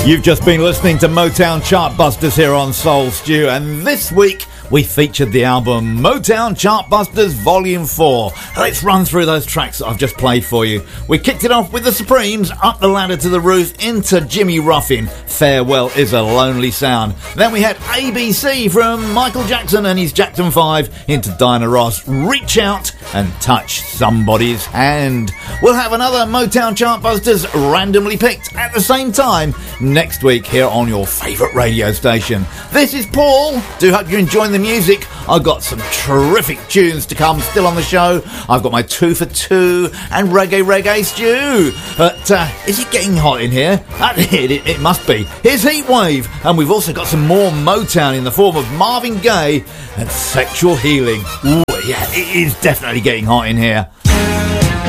You've just been listening to Motown Chartbusters here on Soul Stew, and this week we featured the album Motown Chartbusters Volume 4. Let's run through those tracks that I've just played for you. We kicked it off with the Supremes, Up the Ladder to the Roof, into Jimmy Ruffin, Farewell is a Lonely Sound. Then we had ABC from Michael Jackson and his Jackson 5 into Diana Ross, Reach Out and Touch Somebody's Hand. We'll have another Motown Chartbusters randomly picked at the same time next week here on your favourite radio station. This is Paul. Do hope you're enjoying the music. I've got some terrific tunes to come still on the show. I've got my 2 for 2 and reggae stew. But is it getting hot in here? It must be. Here's Heatwave, and we've also got some more Motown in the form of Marvin Gaye and Sexual Healing. Ooh, yeah, it is definitely getting hot in here.